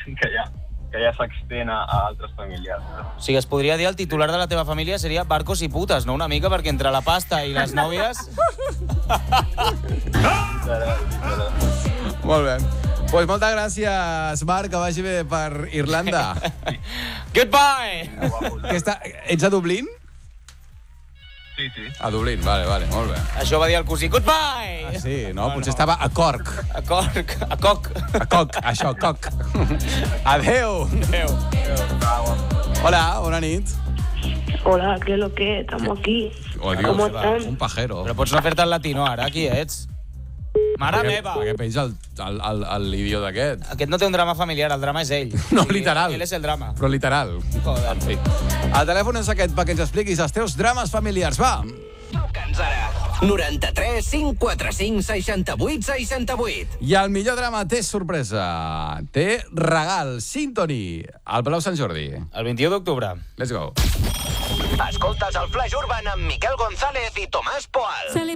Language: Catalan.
que ja s'extén a altres familiars. O sigui, es podria dir el titular de la teva família seria barcos i putes, no? Una mica, perquè entre la pasta i les nòvies... Molt bé. Pues moltes gràcies, Marc, que vagi bé per Irlanda. Goodbye! Ets a Dublín? Sí. A Dublín, vale, molt bé. Això va dir el cosí. Goodbye! Ah, sí, no? Potser estava a Cork. A Cork. A Coc. A Coc, això, Coc. Adeu. Adeu. Hola, bona nit. Hola, ¿qué es lo que? Estamos aquí. Oh, Dios, ¿Cómo están? un pajero. Però pots no fer-te el latino ara, qui ets? Mare meva! Perquè penja l'idiot aquest. Aquest no té un drama familiar, el drama és ell. No, O sigui, literal. Ell és el drama. Però literal. Joder. En fi. El telèfon és aquest perquè ens expliquis els teus drames familiars. Va! Truca'ns ara. 93 545 68 68. I el millor drama té sorpresa. Té regal, Symphony, al Palau Sant Jordi. El 21 d'octubre. Let's go. Escoltes el Flash Urban amb Miquel González i Tomàs Poal.